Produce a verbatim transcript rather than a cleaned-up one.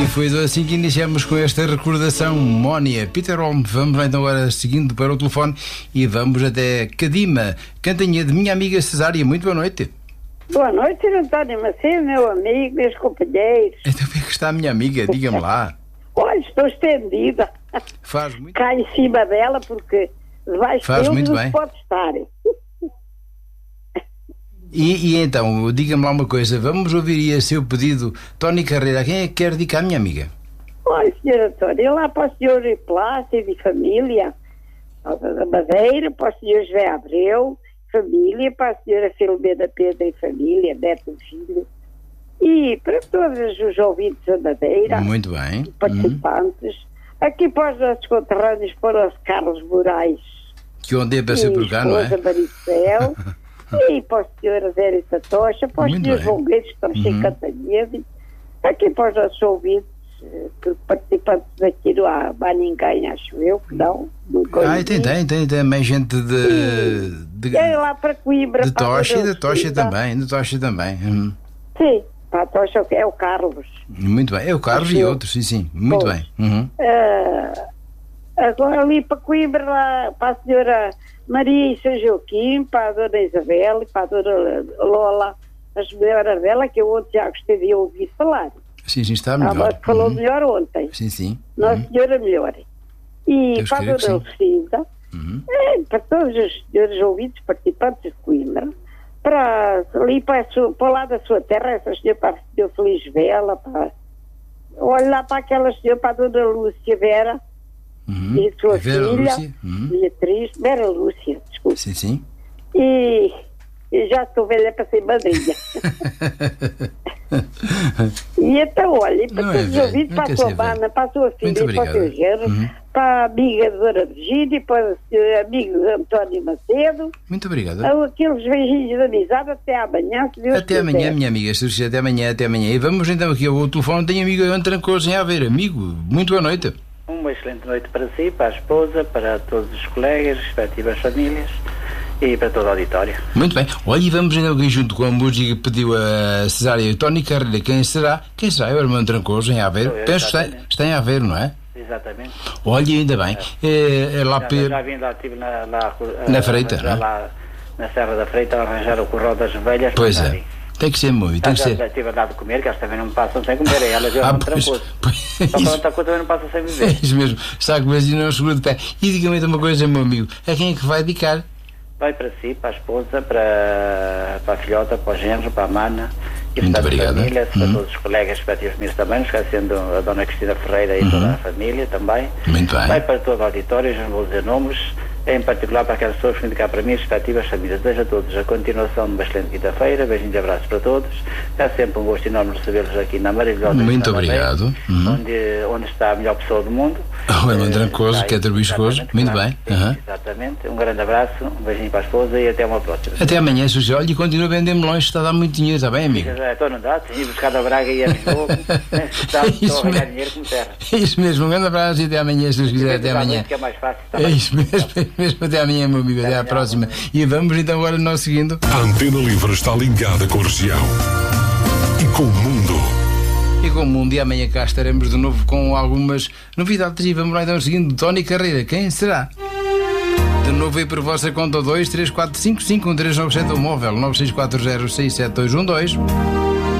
E foi assim que iniciamos com esta recordação, Mónia. Peter Holm, vamos lá então agora seguindo para o telefone e vamos até Cadima, Cantanha de minha amiga Cesária. Muito boa noite. Boa noite, senhor António Macedo, meu amigo, meus companheiros. Então como é que está a minha amiga? Diga-me lá. Olha, estou estendida. Faz muito Cá em cima dela, porque debaixo Faz dele muito não bem. se pode estar. E, e então, diga-me lá uma coisa, vamos ouvir a seu pedido, Tony Carreira, quem é que quer dedicar, minha amiga? Olha, senhor António, eu lá para o senhor Plácido e família, da Madeira, para o senhor José Abreu, família, para a senhora Filomena Pedro e família, neto e filho, e para todos os ouvintes da Madeira, Muito bem. participantes, uhum. Aqui para os nossos conterrâneos, para o Carlos Moraes, Que onde é para ser por cá, não é? esposa Maricel, e para o senhor Zérita Tocha, para os Muito senhores bem. Longueiros que estão Uhum. sem Cantanhede, aqui para os nossos ouvintes, eh, que participantes daqui não há mais ninguém, acho eu, que não. nunca Ah, ouvi. tem, tem, tem, tem mais gente de... de, E é lá para Coimbra. de para a Tocha e Dona da Tocha Lucida. também, de Tocha também. Uhum. Sim, para a Tocha é o Carlos. Muito bem, é o Carlos e Eu- outros, sim, sim, muito Pois. bem. Uhum. Ah, agora ali para Coimbra, lá, para a senhora Maria e São Joaquim, para a dona Isabel e para a dona Lola, a senhora dela, que eu ontem já gostei de ouvir falar. Sim, sim, está Ah, melhor. mas falou Uhum. melhor ontem. Sim, sim. Nossa Uhum. Senhora melhor. E Deus para a queira que dona Lucida, Uhum. é, para todos os senhores ouvintes participantes de Coimbra, para ali para, a sua, para o lado da sua terra, essa senhora, para a senhora Feliz Vela, para, olha lá para aquela senhora, para a dona Lúcia Vera, Uhum. e a sua Vera filha, Lúcia. Uhum. Beatriz, Vera Lúcia, desculpe. Sim, sim. E, e já estou velha para ser madrinha. E então, olha, e para Não é todos os velho, ouvintes, não para a quer sua ser banda, velho. para a sua filha, Muito e para o seu obrigado. genro, Uhum. para a amiga da Dona Virgínia, e para o seu amigo António Macedo, Muito obrigado. a- aqueles beijinhos de amizade, até amanhã, se Deus Até amanhã, quiser. minha amiga. Se até amanhã, até amanhã. E vamos então aqui ao telefone. Tenho amigo Ivan Trancoso em Aveiro. Amigo, muito boa noite. Uma excelente noite para si, para a esposa, para todos os colegas, respectivas famílias e para todo o auditório. Muito bem. Olha, e vamos então aqui junto com a música que pediu a Cesária Tony Carreira. Quem será? Quem será? É o irmão Trancoso em Aveiro. Sou eu, Penso que está, exatamente. está em Aveiro, não é? Exatamente. Olha, ainda bem. É, é lá Já, pe- já vim lá, estive na, lá, Na a- Freita, já não é? lá na Serra da Freita a arranjar o curral das ovelhas. Pois mas já é. vim. Tem que ser muito. Tem Já, que já, ser. já estive a dar de comer, que elas também não me passam sem comer. E elas eu Ah, não pois, trancoso. pois, Só para isso, outra coisa também não passa sem é viver. isso mesmo. Está com o vazio não seguro de pé. E diga-me então uma coisa, meu amigo. A quem é que vai dedicar? Vai para si, para a esposa, para, para a filhota, para o genro, para a mana e Muito para a obrigado. família, para Uhum. todos os colegas respectivos famílias também, não esquecendo a dona Cristina Ferreira e toda a família também. Muito bem. Vai para todo o auditório, já não vou dizer nomes, em particular para aquelas pessoas que vêm cá para mim, as respectivas famílias. Desejo a todos a continuação de uma excelente quinta-feira, beijinhos e abraços para todos. É sempre um gosto enorme recebê-los aqui na maravilhosa Muito Cidade de Aveiro, obrigado. Uhum. onde, onde está a melhor pessoa do mundo. O irmão Eh, Trancoso, está que é aí, Tarbiscoso. exatamente, Muito claro, bem. sim, Uhum. Exatamente. Um grande abraço, um beijinho para a esposa e até uma próxima. Até amanhã, se olha, e continua a vender melões, está a dar muito dinheiro, está bem, amigo? Estou no dado, ir buscar da Braga e a Lisboa, está, É estou isso a ganhar mesmo. dinheiro como terra. É isso mesmo, um grande abraço e até amanhã, se Deus quiser, até amanhã. Que é mais fácil. Está É bem. isso mesmo, é isso mesmo, até amanhã, meu amigo, até à amanhã, próxima. E vamos então agora nós seguindo. A Antena Livre está ligada com a região e com o mundo. E com o mundo, e amanhã cá estaremos de novo com algumas novidades. E vamos lá então seguindo, Tony Carreira, quem será? De novo aí por vossa conta dois três quatro cinco cinco um três nove sete, o móvel nove seis quatro zero seis sete dois um dois.